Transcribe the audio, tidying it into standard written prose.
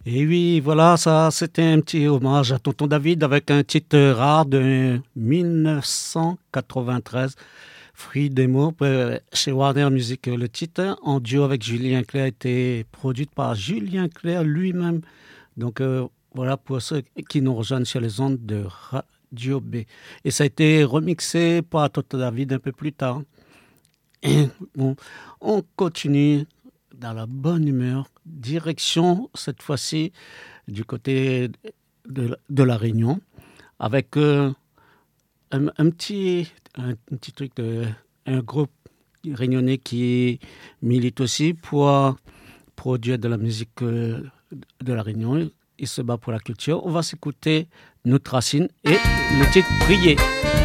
Et oui, voilà, ça, c'était un petit hommage à Tonton David avec un titre rare de 1993, Fruit des mots, chez Warner Music. Le titre, en duo avec Julien Clerc, a été produit par Julien Clerc lui-même. Donc, voilà pour ceux qui nous rejoignent sur les ondes de Radio B. Et ça a été remixé par Tonton David un peu plus tard. Et bon, on continue dans la bonne humeur. Direction, cette fois-ci, du côté de la Réunion, avec un petit truc, un groupe réunionnais qui milite aussi pour produire de la musique de la Réunion. Il se bat pour la culture. On va s'écouter Notre Racine et le titre Prier.